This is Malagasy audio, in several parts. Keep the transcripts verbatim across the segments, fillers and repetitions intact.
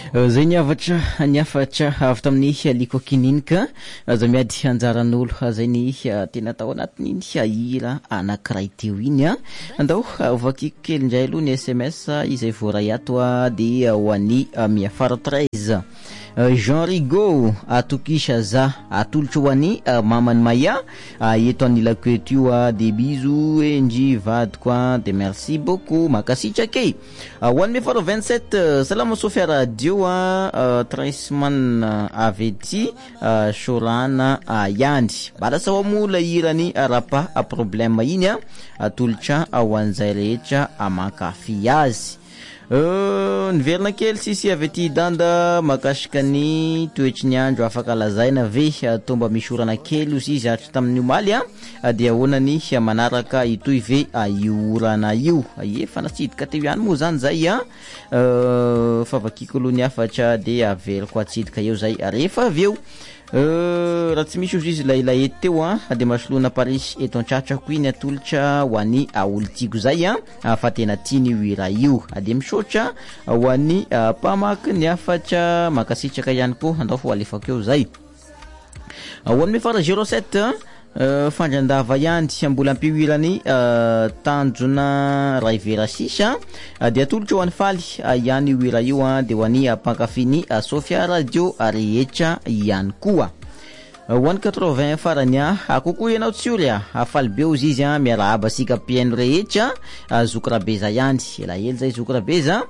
Zay niavatra niafatra avy tamin'ny aliko kininika za miady anjaran'olo zay ny tena tao anatin'iny hira anankiray teo iny a andao ovakiko kely indray aloha ny S M S izay voaray ato a dia ho an'ny miafara treize Jean Rigaud atokisha za atolotra ho an'ny mamany Maya eto anilako eto io a de bisous enji vadiko a de merci beaucoup makasitrake ho an'ny miafara vingt-sept salama Sofia radio a Traisman aveti Shorana Yandi bala sawa mula irani arapa a problema iny a atolotra ho an'izay rehetra amankafi azy niverina kely sisy avety danda makasika ny toetry ny andro afaka lazaina ve tomba misy orana kely ozy izy atra tamin'ny omaly a dia ahoanany manaraka itoy ve io orana io efa natsidika teo ihany moa zany zay a favakiko aloha ny afatra dia averiko atsidika eo zay rehefa aveo raha tsy misy ozy izy lailay teo a de masolona Paris eto antratrako iny atolotra ho an'ny olontiako zay a fa tena tiany io hira io de misaotra ho an'ny mpamaky ny afatra makasitraka ihany koa andao fa alefako eo zay ho an'ny miafara zéro sept fandrandava yandy mbola ampiwirany tanjona Raivera sisa dia atolotra ho an'ny faly ihany io hira io a de ho an'ny mpankafiny Sofia radio rehetra ihany koa ho an'ny quatre-vingts farany a kokoa ianao tsy ory a afaly be ozy izy a miarahaba sika piano rehetra Zokrabeza yandy elaely zay Zokrabeza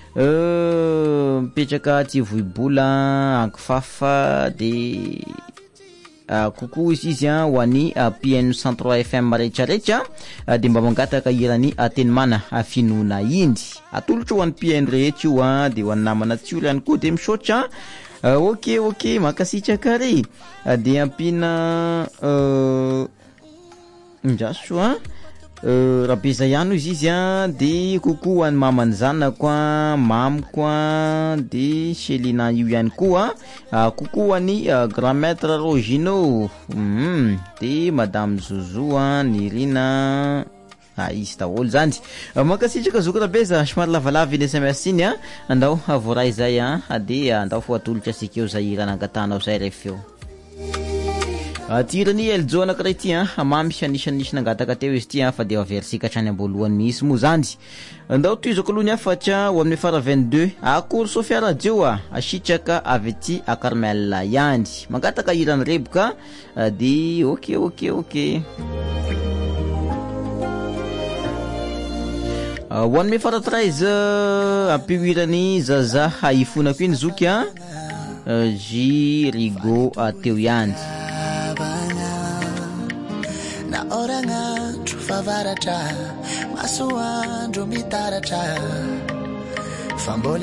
mipetraka ty voibola ankifafa de Uh, coucou ici izy a ho an'ny uh, P N cent trois F M rehetrarehetra uh, de mba mangataka irany ateny mana afinona indy atolotra ho an'ny P N rehetra io a de ho an'ny namana tsiolo ihany koa de misaotra uh, ok ok makasitraka re uh, de ampina uh, ndraso a Uh, rabeza ihany izy izy a de coucou an'ny mamany zanako a mamako a de Selina io ihany koa uh, coucou an'ny uh, grand maître Rogino mm, de madame Zouzou a Nirina ah izy daholo zany uh, makasitraka Zokrabeza somary lavalava iny S M S iny a andao voray zay a de andao fo atolotra asika eo zay iranangatanao zay refeo tirany eljo anankiray ty a mamy anisanisy nangataka teo izy ty a fa de aversika hatrany amboalohany misy moa zany andao toizako aloha ny afatra ho amin'ny fara vingt-deux akory Sofia radio a asitraka avy ty a Carmel yandy mangataka irany reboka de ok ok ok ho amin'ny fara treize ampiwirany zaza haifonako iny zoky a J Rigaud teo yandy oranga trufavaratra masoandro mitaratra fambola